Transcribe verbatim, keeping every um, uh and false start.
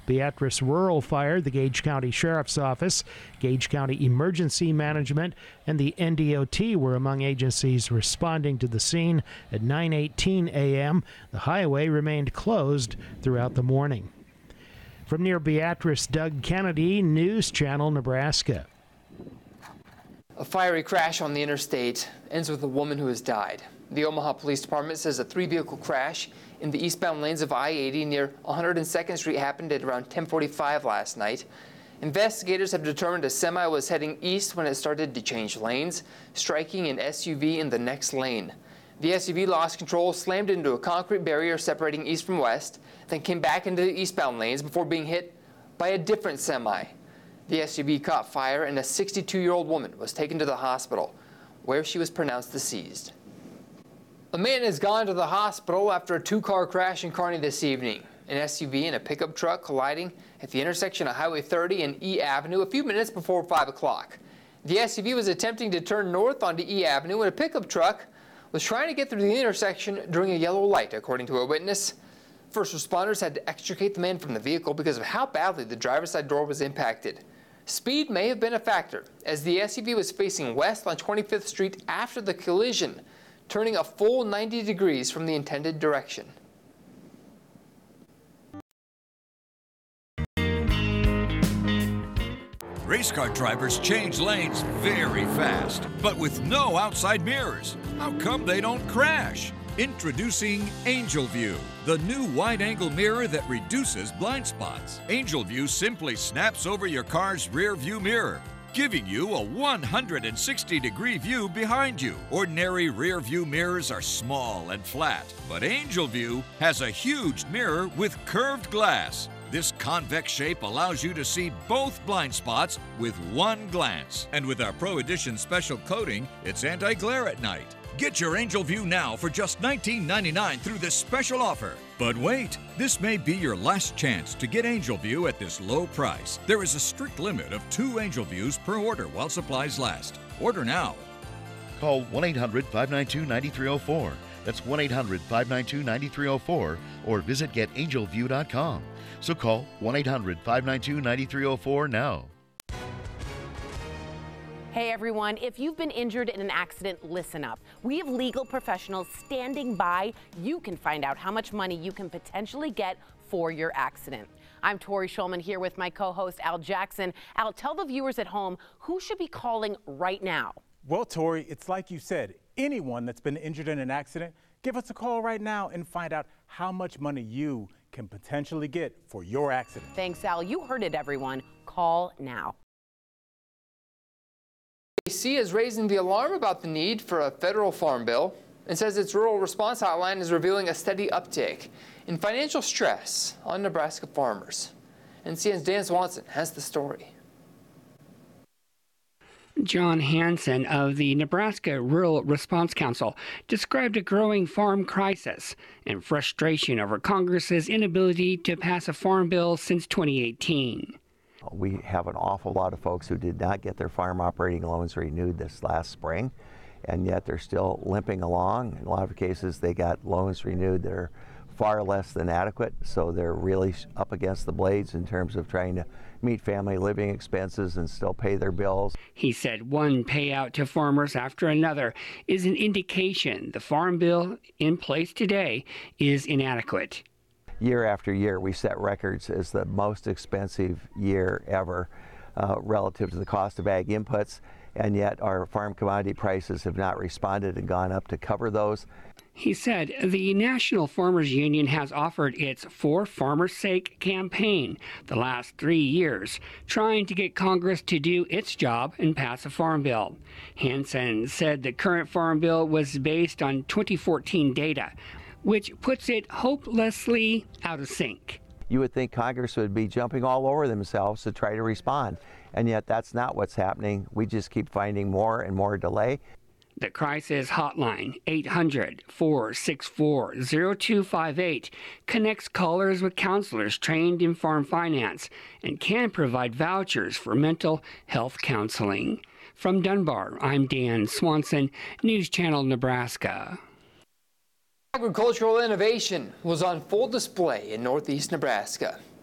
Beatrice Rural Fire, the Gage County Sheriff's Office, Gage County Emergency Management, and the N D O T were among agencies responding to the scene at nine eighteen a.m. The highway remained closed throughout the morning. From near Beatrice, Doug Kennedy, News Channel, Nebraska. A fiery crash on the interstate ends with a woman who has died. The Omaha Police Department says a three-vehicle crash in the eastbound lanes of I eighty near one hundred second Street happened at around ten forty-five last night. Investigators have determined a semi was heading east when it started to change lanes, striking an S U V in the next lane. The S U V lost control, slammed into a concrete barrier separating east from west, then came back into the eastbound lanes before being hit by a different semi. The S U V caught fire and a sixty-two-year-old woman was taken to the hospital, where she was pronounced deceased. A man has gone to the hospital after a two-car crash in Kearney this evening. An S U V and a pickup truck colliding at the intersection of Highway thirty and E Avenue a few minutes before five o'clock. The S U V was attempting to turn north onto E Avenue when a pickup truck was trying to get through the intersection during a yellow light, according to a witness. First responders had to extricate the man from the vehicle because of how badly the driver's side door was impacted. Speed may have been a factor, as the S U V was facing west on twenty-fifth Street after the collision, turning a full ninety degrees from the intended direction. Race car drivers change lanes very fast, but with no outside mirrors. How come they don't crash? Introducing Angel View, the new wide-angle mirror that reduces blind spots. Angel View simply snaps over your car's rear view mirror, giving you a one hundred sixty degree view behind you. Ordinary rear view mirrors are small and flat, but Angel View has a huge mirror with curved glass. This convex shape allows you to see both blind spots with one glance. And with our Pro Edition special coating, it's anti-glare at night. Get your Angel View now for just nineteen ninety-nine through this special offer. But wait, this may be your last chance to get Angel View at this low price. There is a strict limit of two Angel Views per order while supplies last. Order now. Call one eight hundred, five nine two, nine three zero four. That's one eight hundred, five nine two, nine three zero four or visit get angel view dot com. So call one eight hundred, five nine two, nine three zero four now. Hey everyone, if you've been injured in an accident, listen up. We have legal professionals standing by. You can find out how much money you can potentially get for your accident. I'm Tori Schulman here with my co-host Al Jackson. Al, tell the viewers at home who should be calling right now. Well, Tori, it's like you said, anyone that's been injured in an accident, give us a call right now and find out how much money you can potentially get for your accident. Thanks, Al. You heard it, everyone. Call now. D C is raising the alarm about the need for a federal farm bill and says its rural response hotline is revealing a steady uptick in financial stress on Nebraska farmers. And C N N's Dan Swanson has the story. John Hansen of the Nebraska Rural Response Council described a growing farm crisis and frustration over Congress's inability to pass a farm bill since twenty eighteen. We have an awful lot of folks who did not get their farm operating loans renewed this last spring, and yet they're still limping along. In a lot of cases, they got loans renewed that are far less than adequate, so they're really up against the blades in terms of trying to meet family living expenses and still pay their bills. He said one payout to farmers after another is an indication the farm bill in place today is inadequate. Year after year, we set records as the most expensive year ever uh, relative to the cost of ag inputs, and yet our farm commodity prices have not responded and gone up to cover those. He said the National Farmers Union has offered its For Farmers' Sake campaign the last three years, trying to get Congress to do its job and pass a farm bill. Hansen said the current farm bill was based on twenty fourteen data, which puts it hopelessly out of sync. You would think Congress would be jumping all over themselves to try to respond, and yet that's not what's happening. We just keep finding more and more delay. The crisis hotline, eight hundred, four six four, zero two five eight, connects callers with counselors trained in farm finance and can provide vouchers for mental health counseling. From Dunbar, I'm Dan Swanson, News Channel Nebraska. Agricultural innovation was on full display in northeast Nebraska.